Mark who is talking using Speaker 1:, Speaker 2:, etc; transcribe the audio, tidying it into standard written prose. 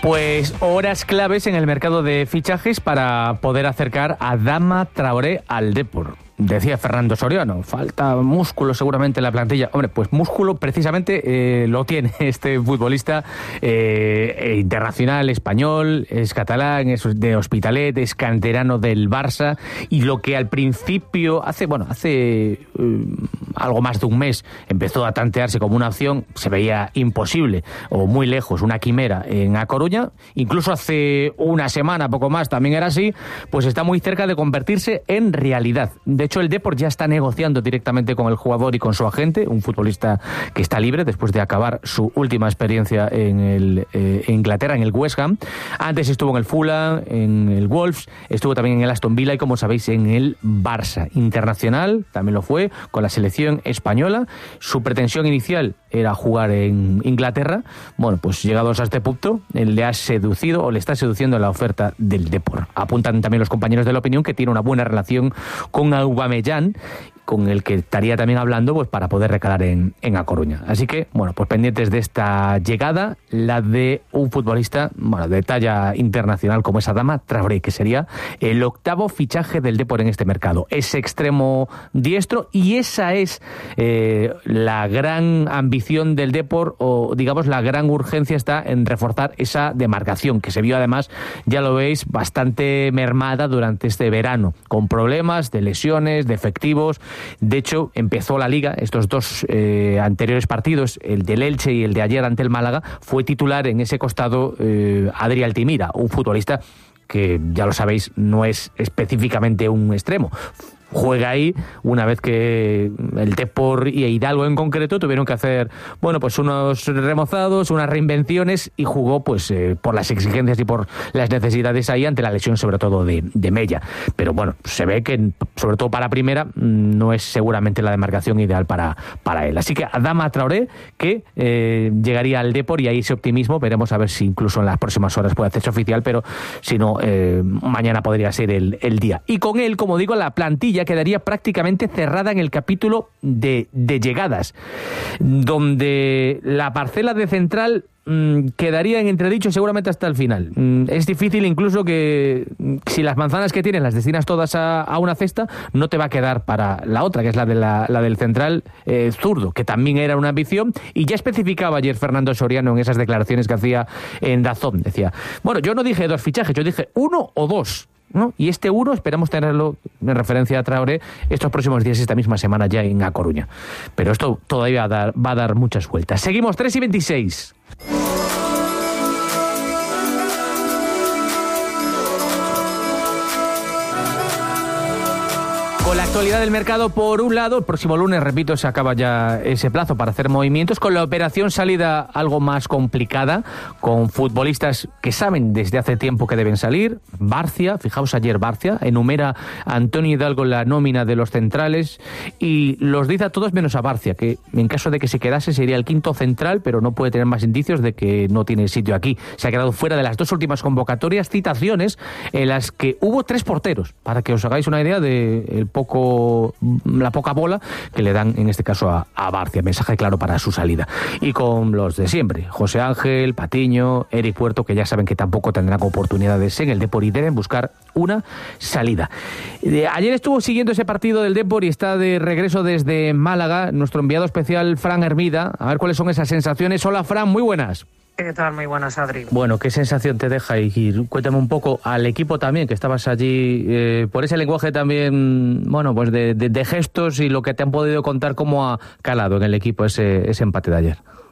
Speaker 1: Pues horas claves en el mercado de fichajes para poder acercar a Adama Traoré al Depor. Decía Fernando Soriano, falta músculo seguramente en la plantilla. Hombre, pues músculo precisamente lo tiene este futbolista internacional, español, es catalán, es de Hospitalet, es canterano del Barça, y lo que al principio, hace algo más de un mes, empezó a tantearse como una opción, se veía imposible o muy lejos, una quimera en A Coruña, incluso hace una semana, poco más, también era así, pues está muy cerca de convertirse en realidad. De hecho, el Depor ya está negociando directamente con el jugador y con su agente, un futbolista que está libre después de acabar su última experiencia en Inglaterra, en el West Ham. Antes estuvo en el Fulham, en el Wolves, estuvo también en el Aston Villa y, como sabéis, en el Barça. Internacional, también lo fue, con la selección española. Su pretensión inicial era jugar en Inglaterra. Bueno, pues llegados a este punto, le ha seducido o le está seduciendo la oferta del Depor. Apuntan también los compañeros de La Opinión que tiene una buena relación con Aubameyang, con el que estaría también hablando pues para poder recalar en A Coruña. Así que, bueno, pues pendientes de esta llegada, la de un futbolista, bueno, de talla internacional como es Adama Traoré, que sería el octavo fichaje del Depor en este mercado. Es extremo diestro y esa es la gran ambición del Depor, o digamos la gran urgencia está en reforzar esa demarcación, que se vio además, ya lo veis, bastante mermada durante este verano, con problemas de lesiones, de efectivos. De hecho, empezó la Liga, estos dos anteriores partidos, el del Elche y el de ayer ante el Málaga, fue titular en ese costado Adri Altimira, un futbolista que, ya lo sabéis, no es específicamente un extremo. Juega ahí una vez que el Depor y Hidalgo en concreto tuvieron que hacer, bueno, pues unos remozados, unas reinvenciones, y jugó pues por las exigencias y por las necesidades ahí ante la lesión sobre todo de Mella. Pero bueno, se ve que sobre todo para primera no es seguramente la demarcación ideal para él. Así que Adama Traoré, que llegaría al Depor, y ahí ese optimismo, veremos a ver si incluso en las próximas horas puede hacerse oficial, pero si no, mañana podría ser el día. Y con él, como digo, la plantilla quedaría prácticamente cerrada en el capítulo de llegadas, donde la parcela de central quedaría en entredicho seguramente hasta el final. Es difícil incluso que, si las manzanas que tienes las destinas todas a una cesta, no te va a quedar para la otra, que es la del central zurdo, que también era una ambición, y ya especificaba ayer Fernando Soriano en esas declaraciones que hacía en DAZN. Decía, bueno, yo no dije 2 fichajes, yo dije 1 o 2, ¿no? Y este 1 esperamos tenerlo, en referencia a Traoré, estos próximos días, esta misma semana ya en A Coruña. Pero esto todavía va a dar muchas vueltas. Seguimos, 3:26. Con la actualidad del mercado, por un lado, el próximo lunes, repito, se acaba ya ese plazo para hacer movimientos, con la operación salida algo más complicada, con futbolistas que saben desde hace tiempo que deben salir. Barcia, fijaos ayer Barcia, enumera a Antonio Hidalgo la nómina de los centrales y los dice a todos menos a Barcia, que en caso de que se quedase sería el quinto central, pero no puede tener más indicios de que no tiene sitio aquí. Se ha quedado fuera de las 2 últimas convocatorias, citaciones en las que hubo 3 porteros, para que os hagáis una idea de la poca bola que le dan en este caso a Barcia. Mensaje claro para su salida. Y con los de siempre, José Ángel, Patiño, Eric Puerto, que ya saben que tampoco tendrán oportunidades en el Depor y deben buscar una salida. Ayer estuvo siguiendo ese partido del Depor y está de regreso desde Málaga nuestro enviado especial Fran Hermida. A ver cuáles son esas sensaciones. Hola, Fran, muy buenas.
Speaker 2: ¿Qué tal? Muy buenas, Adri.
Speaker 1: Bueno, ¿qué sensación te deja? Y cuéntame un poco al equipo también, que estabas allí, por ese lenguaje también, bueno, pues de gestos y lo que te han podido contar, cómo ha calado en el equipo ese empate de ayer.